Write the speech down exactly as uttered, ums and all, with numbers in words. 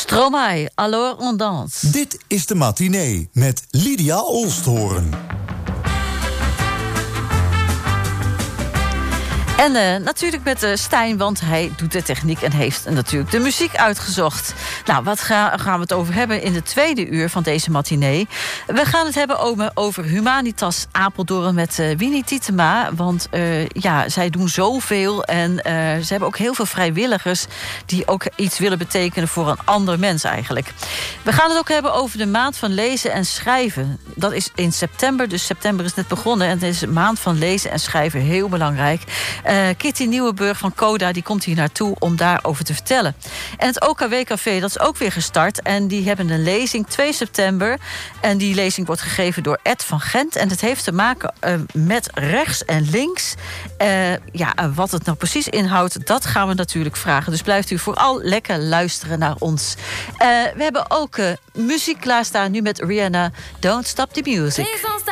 Stromae, alors on danse. Dit is de matinee met Lydia Oosthoorn. En uh, natuurlijk met uh, Stijn, want hij doet de techniek en heeft natuurlijk de muziek uitgezocht. Nou, wat ga, gaan we het over hebben in de tweede uur van deze matinee? We gaan het hebben over, over Humanitas Apeldoorn met uh, Winnie Tietema. Want uh, ja, zij doen zoveel en uh, ze hebben ook heel veel vrijwilligers die ook iets willen betekenen voor een ander mens eigenlijk. We gaan het ook hebben over de maand van lezen en schrijven. Dat is in september, dus september is net begonnen. En het is een maand van lezen en schrijven heel belangrijk. Uh, Kitty Nieuwenburg van Coda die komt hier naartoe om daarover te vertellen. En het O K W-café, dat is ook weer gestart. En die hebben een lezing twee september. En die lezing wordt gegeven door Ed van Gent. En het heeft te maken uh, met rechts en links. Uh, ja, wat het nou precies inhoudt, dat gaan we natuurlijk vragen. Dus blijft u vooral lekker luisteren naar ons. Uh, we hebben ook uh, muziek klaarstaan nu met Rihanna. Don't Stop the Music.